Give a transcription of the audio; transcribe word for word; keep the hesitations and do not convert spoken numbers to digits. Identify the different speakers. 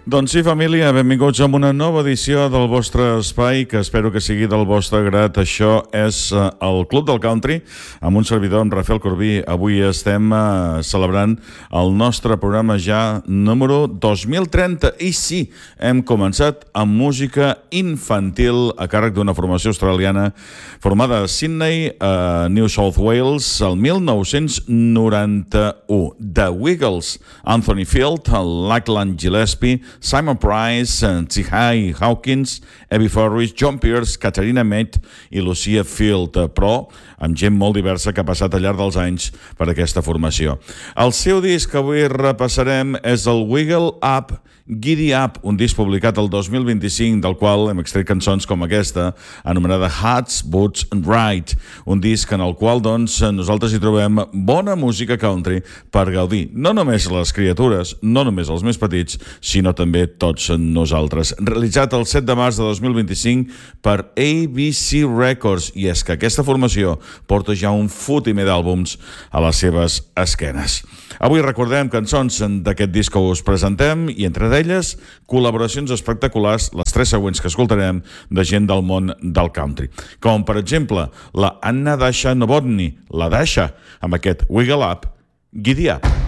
Speaker 1: Doncs sí, família, benvinguts a una nova edició del vostre espai, que espero que sigui del vostre grat. Això és uh, el Club del Country, amb un servidor, en Rafael Corbí. Avui estem uh, celebrant el nostre programa ja número dos mil trenta. I sí, hem començat amb música infantil a càrrec d'una formació australiana formada a Sydney, a New South Wales, el mil nou-cents noranta-u. The Wiggles, Anthony Field, Lachlan Gillespie, Simon Price, Zihai Hawkins, Evie Forrest, John Pierce, Katarina Mead i Lucia Field, però amb gent molt diversa que ha passat al llarg dels anys per aquesta formació. El seu disc que avui repassarem és el Wiggle Up, Giddy Up, un disc publicat el dos mil vint-i-cinc, del qual hem extret cançons com aquesta, anomenada Hats, Boots and Ride, un disc en el qual doncs, nosaltres hi trobem bona música country per gaudir, no només les criatures, no només els més petits, sinó també tots nosaltres. Realitzat el set de març de dos mil vint-i-cinc per A B C Records, i és que aquesta formació porta ja un fotimer d'àlbums a les seves esquenes. Avui recordem cançons d'aquest disc que us presentem i entre d'elles col·laboracions espectaculars, les tres següents que escoltarem, de gent del món del country. Com per exemple la Anna Dasha Novotny, la Dasha, amb aquest Wiggle Up, Giddy Up.